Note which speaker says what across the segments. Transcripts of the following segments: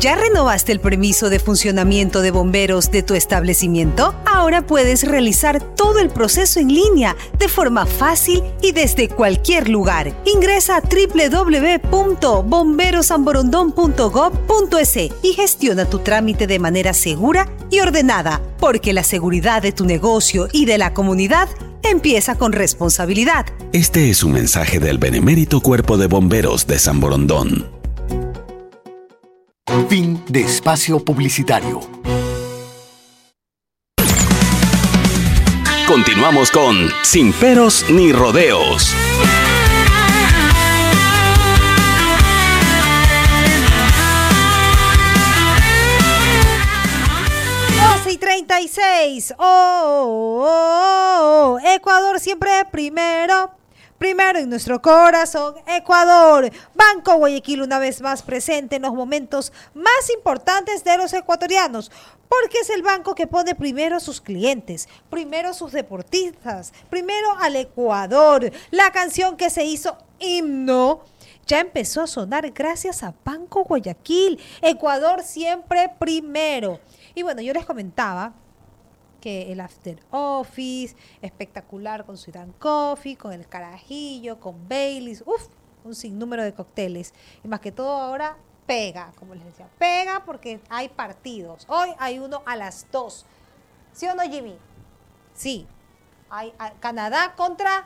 Speaker 1: ¿Ya renovaste el permiso de funcionamiento de bomberos de tu establecimiento? Ahora puedes realizar todo el proceso en línea, de forma fácil y desde cualquier lugar. Ingresa a www.bomberosamborondón.gov.es y gestiona tu trámite de manera segura y ordenada, porque la seguridad de tu negocio y de la comunidad empieza con responsabilidad.
Speaker 2: Este es un mensaje del Benemérito Cuerpo de Bomberos de San Borondón.
Speaker 3: Fin de espacio publicitario.
Speaker 2: Continuamos con Sin Peros ni Rodeos.
Speaker 4: Y 36. Ecuador siempre primero en nuestro corazón. Ecuador, Banco Guayaquil una vez más presente en los momentos más importantes de los ecuatorianos, porque es el banco que pone primero a sus clientes, primero a sus deportistas, primero al Ecuador. La canción que se hizo himno ya empezó a sonar gracias a Banco Guayaquil. Ecuador siempre primero. Y bueno, yo les comentaba que el after office, espectacular con Sweet & Coffee, con el carajillo, con Baileys, un sinnúmero de cócteles. Y más que todo ahora pega, como les decía, pega porque hay partidos. Hoy hay uno a las 2. ¿Sí o no, Jimmy? Sí. Hay Canadá contra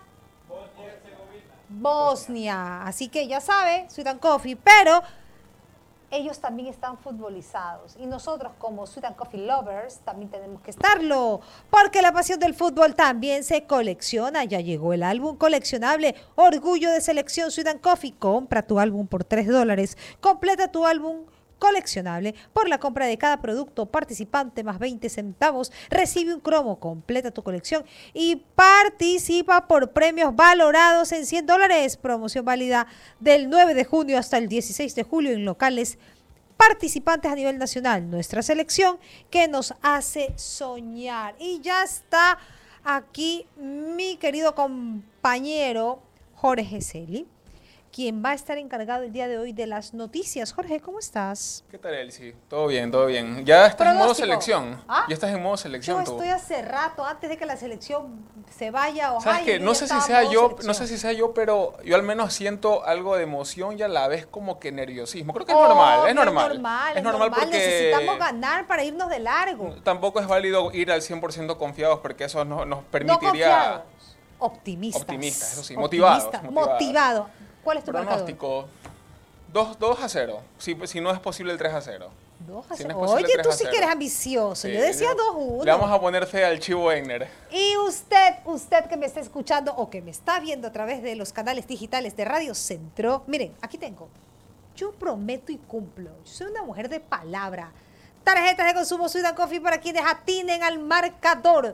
Speaker 4: Bosnia. Así que ya sabe, Sweet & Coffee, pero ellos también están futbolizados y nosotros como Sweet & Coffee Lovers también tenemos que estarlo, porque la pasión del fútbol también se colecciona. Ya llegó el álbum coleccionable Orgullo de Selección Sweet & Coffee. Compra tu álbum por $3, completa tu álbum coleccionable por la compra de cada producto participante más 20 centavos, recibe un cromo, completa tu colección y participa por premios valorados en $100. Promoción válida del 9 de junio hasta el 16 de julio en locales participantes a nivel nacional. Nuestra selección que nos hace soñar. Y ya está aquí mi querido compañero Jorge Celi, quien va a estar encargado el día de hoy de las noticias. Jorge, ¿cómo estás?
Speaker 5: ¿Qué tal, Elsie? Todo bien, todo bien. Ya estás en modo selección.
Speaker 4: ¿Ah?
Speaker 5: Ya estás en modo selección.
Speaker 4: Yo estoy hace rato, antes de que la selección se vaya a Ohio.
Speaker 5: ¿Sabes qué? No sé si sea yo, pero yo al menos siento algo de emoción y a la vez como que nerviosismo. Creo que es normal, es normal porque
Speaker 4: necesitamos ganar para irnos de largo.
Speaker 5: Tampoco es válido ir al 100% confiados porque eso nos permitiría...
Speaker 4: Optimistas,
Speaker 5: eso sí, motivados.
Speaker 4: ¿Cuál es tu
Speaker 5: pronóstico? 2-0. Si no es posible el 3-0.
Speaker 4: 2-0.
Speaker 5: Si no
Speaker 4: Oye, tú sí que eres ambicioso. Sí, yo decía 2-1.
Speaker 5: Le vamos a poner fe al Chivo Egner.
Speaker 4: Y usted que me está escuchando o que me está viendo a través de los canales digitales de Radio Centro, miren, aquí tengo. Yo prometo y cumplo. Yo soy una mujer de palabra. Tarjetas de consumo Sweet & Coffee para quienes atinen al marcador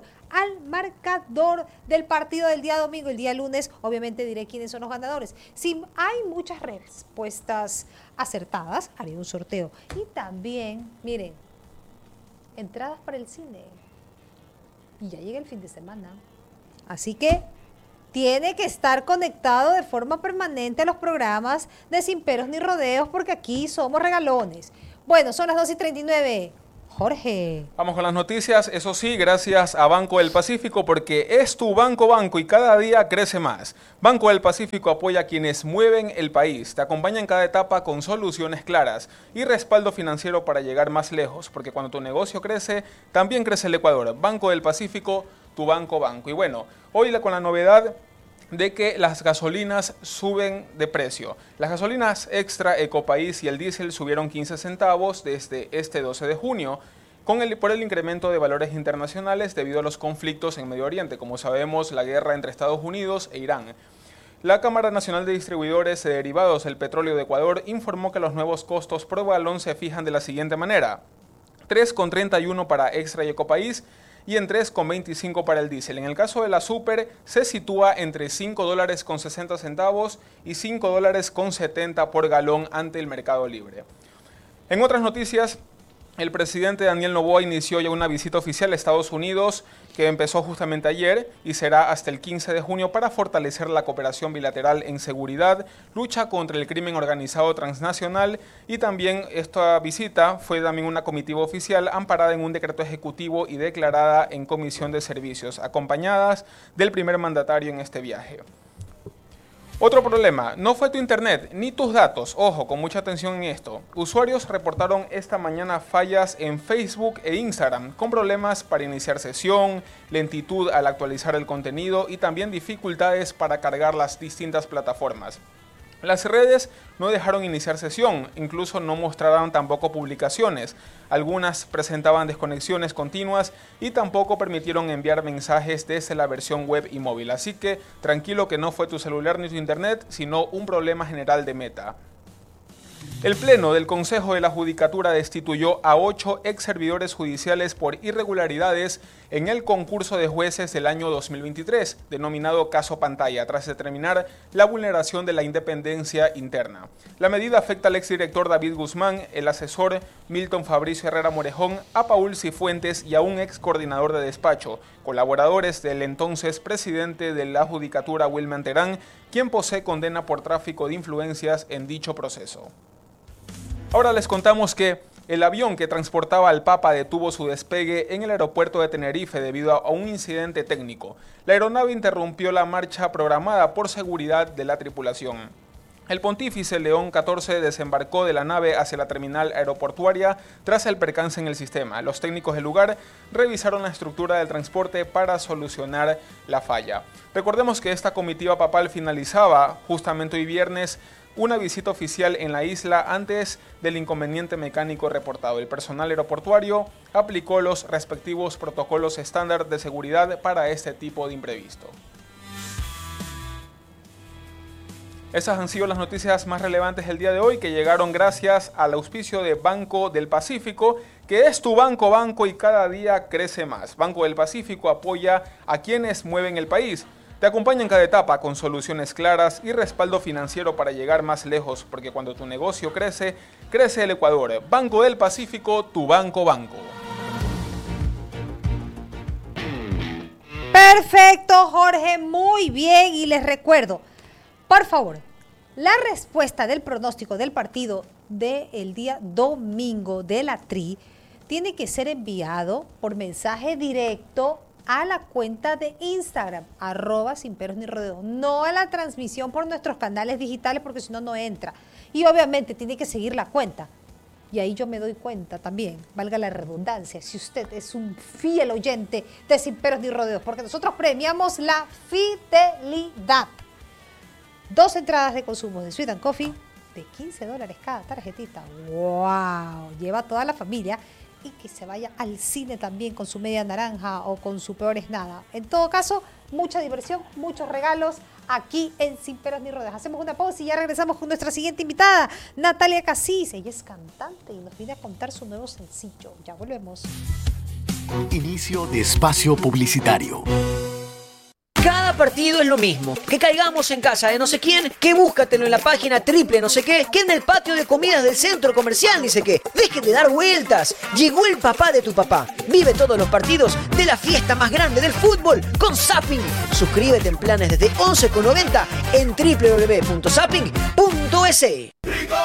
Speaker 4: del partido del día domingo. El día lunes, obviamente, diré quiénes son los ganadores. Si hay muchas respuestas acertadas, haré un sorteo. Y también, miren, entradas para el cine. Y ya llega el fin de semana. Así que tiene que estar conectado de forma permanente a los programas de Sin Peros ni Rodeos, porque aquí somos regalones. Bueno, son las 2:39. Jorge.
Speaker 5: Vamos con las noticias, eso sí, gracias a Banco del Pacífico, porque es tu banco y cada día crece más. Banco del Pacífico apoya a quienes mueven el país, te acompaña en cada etapa con soluciones claras y respaldo financiero para llegar más lejos, porque cuando tu negocio crece, también crece el Ecuador. Banco del Pacífico, tu banco. Y bueno, hoy con la novedad de que las gasolinas suben de precio. Las gasolinas extra, Ecopaís y el diésel subieron 15 centavos desde este 12 de junio por el incremento de valores internacionales debido a los conflictos en Medio Oriente. Como sabemos, la guerra entre Estados Unidos e Irán. La Cámara Nacional de Distribuidores de Derivados del Petróleo de Ecuador informó que los nuevos costos por galón se fijan de la siguiente manera: 3,31 para extra y Ecopaís y en 3,25 para el diésel. En el caso de la super, se sitúa entre $5.60 y $5.70 por galón ante el mercado libre. En otras noticias, El presidente Daniel Noboa inició ya una visita oficial a Estados Unidos que empezó justamente ayer y será hasta el 15 de junio para fortalecer la cooperación bilateral en seguridad, lucha contra el crimen organizado transnacional y también esta visita fue también una comitiva oficial amparada en un decreto ejecutivo y declarada en comisión de servicios, acompañadas del primer mandatario en este viaje. Otro problema, no fue tu internet ni tus datos. Ojo, con mucha atención en esto. Usuarios reportaron esta mañana fallas en Facebook e Instagram, con problemas para iniciar sesión, lentitud al actualizar el contenido y también dificultades para cargar las distintas plataformas. Las redes no dejaron iniciar sesión, incluso no mostraron tampoco publicaciones. Algunas presentaban desconexiones continuas y tampoco permitieron enviar mensajes desde la versión web y móvil. Así que tranquilo que no fue tu celular ni tu internet, sino un problema general de Meta. El Pleno del Consejo de la Judicatura destituyó a 8 ex servidores judiciales por irregularidades en el concurso de jueces del año 2023, denominado Caso Pantalla, tras determinar la vulneración de la independencia interna. La medida afecta al exdirector David Guzmán, el asesor Milton Fabricio Herrera Morejón, a Paul Cifuentes y a un ex coordinador de despacho, colaboradores del entonces presidente de la Judicatura, Wilman Terán, quien posee condena por tráfico de influencias en dicho proceso. Ahora les contamos que el avión que transportaba al Papa detuvo su despegue en el aeropuerto de Tenerife debido a un incidente técnico. La aeronave interrumpió la marcha programada por seguridad de la tripulación. El pontífice León XIV desembarcó de la nave hacia la terminal aeroportuaria tras el percance en el sistema. Los técnicos del lugar revisaron la estructura del transporte para solucionar la falla. Recordemos que esta comitiva papal finalizaba justamente hoy viernes una visita oficial en la isla antes del inconveniente mecánico reportado. El personal aeroportuario aplicó los respectivos protocolos estándar de seguridad para este tipo de imprevisto. Esas han sido las noticias más relevantes del día de hoy, que llegaron gracias al auspicio de Banco del Pacífico, que es tu banco y cada día crece más. Banco del Pacífico apoya a quienes mueven el país. Te acompaña en cada etapa con soluciones claras y respaldo financiero para llegar más lejos, porque cuando tu negocio crece, crece el Ecuador. Banco del Pacífico, tu banco.
Speaker 4: Perfecto, Jorge, muy bien. Y les recuerdo, por favor, la respuesta del pronóstico del partido del día domingo de la TRI tiene que ser enviado por mensaje directo a la cuenta de Instagram, @sinperosnirodeos, no a la transmisión por nuestros canales digitales, porque si no, no entra. Y obviamente tiene que seguir la cuenta. Y ahí yo me doy cuenta también, valga la redundancia, si usted es un fiel oyente de Sin Peros ni Rodeos, porque nosotros premiamos la fidelidad. 2 entradas de consumo de Sweet & Coffee de $15 cada tarjetita. ¡Wow! Lleva a toda la familia. Y que se vaya al cine también con su media naranja o con su peor es nada. En todo caso, mucha diversión, muchos regalos aquí en Sin Peros ni Rodeos. Hacemos una pausa y ya regresamos con nuestra siguiente invitada, Natalia Casís. Ella es cantante y nos viene a contar su nuevo sencillo. Ya volvemos.
Speaker 3: Inicio de espacio publicitario.
Speaker 6: Cada partido es lo mismo. Que caigamos en casa de no sé quién, que búscatelo en la página triple no sé qué, que en el patio de comidas del centro comercial ni sé qué. Dejen de dar vueltas. Llegó el papá de tu papá. Vive todos los partidos de la fiesta más grande del fútbol con Zapping. Suscríbete en planes desde $11,90 en www.zapping.es.